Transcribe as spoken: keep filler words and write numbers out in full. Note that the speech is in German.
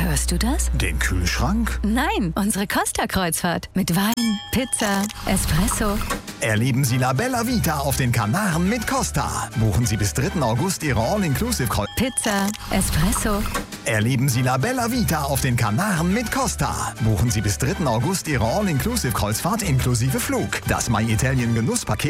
Hörst du das? Den Kühlschrank? Nein, unsere Costa-Kreuzfahrt. Mit Wein, Pizza, Espresso. Erleben Sie La Bella Vita auf den Kanaren mit Costa. Buchen Sie bis dritten August Ihre All-Inclusive-Kreuzfahrt. Pizza, Espresso. Erleben Sie La Bella Vita auf den Kanaren mit Costa. Buchen Sie bis dritten August Ihre All-Inclusive-Kreuzfahrt inklusive Flug. Das My Italian Genusspaket